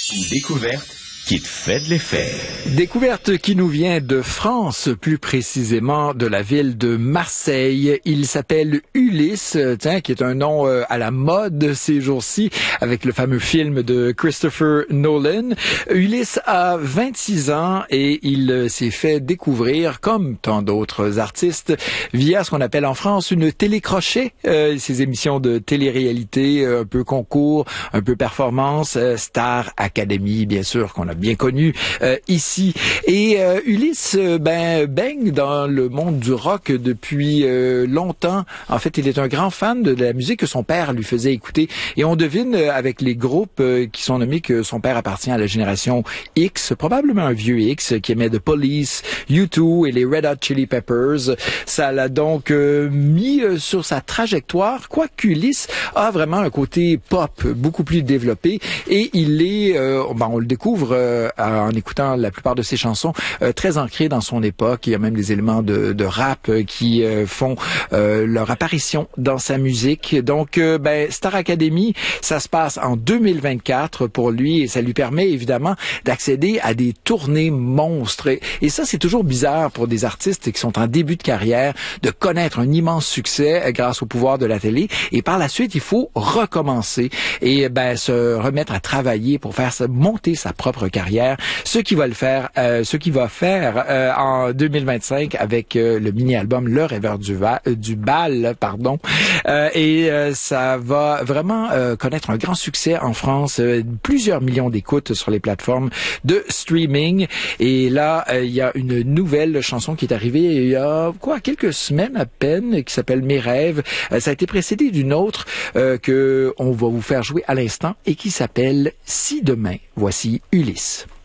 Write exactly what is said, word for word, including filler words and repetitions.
Une découverte qui te fait de l'effet. Découverte qui nous vient de France, plus précisément de la ville de Marseille. Il s'appelle Ulysse, tiens, qui est un nom euh, à la mode ces jours-ci, avec le fameux film de Christopher Nolan. Ulysse a vingt-six ans et il euh, s'est fait découvrir, comme tant d'autres artistes, via ce qu'on appelle en France une télécrochet, euh, ces émissions de télé-réalité, euh, un peu concours, un peu performance, euh, Star Academy, bien sûr, qu'on a bien connu euh, ici. Et euh, Ulysse euh, ben, baigne dans le monde du rock depuis euh, longtemps. En fait, il est un grand fan de la musique que son père lui faisait écouter. Et on devine euh, avec les groupes euh, qui sont nommés que son père appartient à la génération X, probablement un vieux X, qui aimait The Police, U deux et les Red Hot Chili Peppers. Ça l'a donc euh, mis euh, sur sa trajectoire, quoique Ulysse a vraiment un côté pop beaucoup plus développé. Et il est, euh, ben, on le découvre euh, en écoutant la plupart de ses chansons, euh, très ancré dans son époque. Il y a même des éléments de, de rap euh, qui euh, font euh, leur apparition dans sa musique. Donc, euh, ben, Star Academy, ça se passe en deux mille vingt-quatre pour lui et ça lui permet évidemment d'accéder à des tournées monstres. Et, et ça, c'est toujours bizarre pour des artistes qui sont en début de carrière de connaître un immense succès euh, grâce au pouvoir de la télé. Et par la suite, il faut recommencer et ben se remettre à travailler pour faire monter sa propre carrière, ce qui va le faire, euh, ce qui va faire euh, en deux mille vingt-cinq avec euh, le mini-album Le Rêveur du, Va- euh, du Bal, pardon, euh, et euh, ça va vraiment euh, connaître un grand succès en France, euh, plusieurs millions d'écoutes sur les plateformes de streaming. Et là, euh, il y a une nouvelle chanson qui est arrivée il y a quoi quelques semaines à peine, qui s'appelle Mes rêves. Euh, ça a été précédé d'une autre euh, que on va vous faire jouer à l'instant et qui s'appelle Si demain. Voici Ulysse.